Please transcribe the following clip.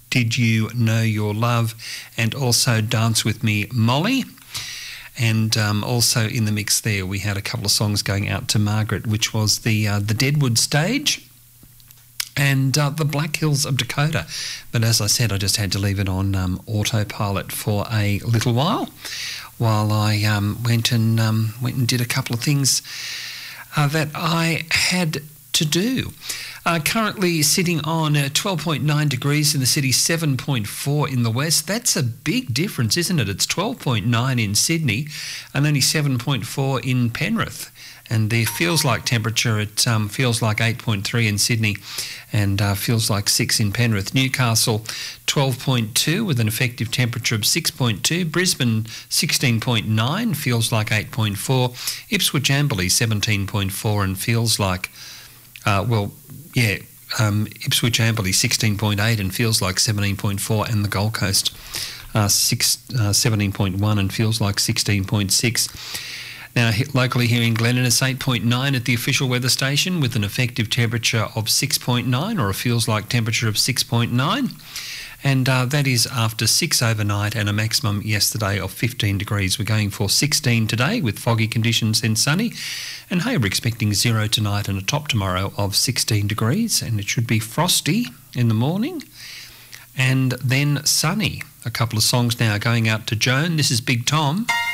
Did You Know Your Love, and also Dance With Me, Molly. And also in the mix there, we had a couple of songs going out to Margaret, which was the Deadwood Stage and the Black Hills of Dakota. But as I said, I just had to leave it on autopilot for a little while I went and did a couple of things that I had to do. Currently sitting on 12.9 degrees in the city, 7.4 in the west. That's a big difference, isn't it? It's 12.9 in Sydney and only 7.4 in Penrith. And the feels like temperature, it feels like 8.3 in Sydney and feels like 6 in Penrith. Newcastle 12.2 with an effective temperature of 6.2. Brisbane 16.9, feels like 8.4. Ipswich Amberley 17.4 and feels like, Ipswich Amberley 16.8 and feels like 17.4, and the Gold Coast 17.1 and feels like 16.6. Now, locally here in Glen Innes, 8.9 at the official weather station with an effective temperature of 6.9 or a feels like temperature of 6.9. And that is after 6 overnight and a maximum yesterday of 15 degrees. We're going for 16 today with foggy conditions and sunny. And hey, we're expecting 0 tonight and a top tomorrow of 16 degrees. And it should be frosty in the morning and then sunny. A couple of songs now going out to Joan. This is Big Tom.